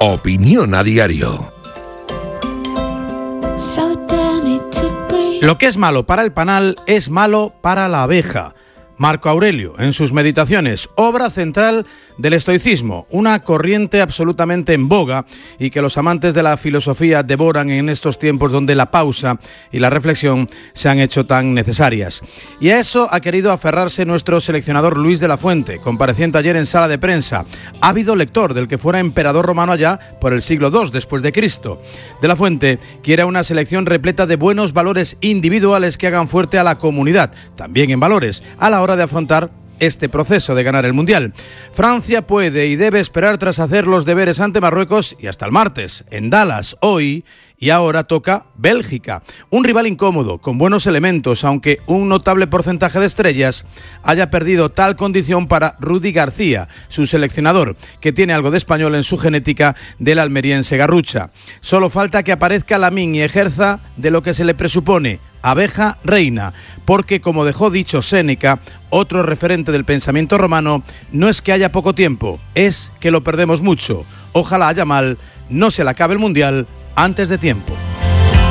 Opinión a diario. Lo que es malo para el panal es malo para la abeja. Marco Aurelio, en sus Meditaciones, obra central del estoicismo, una corriente absolutamente en boga y que los amantes de la filosofía devoran en estos tiempos donde la pausa y la reflexión se han hecho tan necesarias. Y a eso ha querido aferrarse nuestro seleccionador Luis de la Fuente, compareciente ayer en sala de prensa, ávido lector del que fuera emperador romano allá por el siglo II después de Cristo. De la Fuente quiere una selección repleta de buenos valores individuales que hagan fuerte a la comunidad, también en valores, a la hora de afrontar este proceso de ganar el Mundial. Francia puede y debe esperar tras hacer los deberes ante Marruecos y hasta el martes, en Dallas, hoy, y ahora toca Bélgica. Un rival incómodo, con buenos elementos, aunque un notable porcentaje de estrellas haya perdido tal condición para Rudi García, su seleccionador, que tiene algo de español en su genética del almeriense Garrucha. Solo falta que aparezca Lamine y ejerza de lo que se le presupone, abeja reina, porque como dejó dicho Séneca, otro referente del pensamiento romano, no es que haya poco tiempo, es que lo perdemos mucho. Ojalá a Yamal no se le acabe el Mundial antes de tiempo.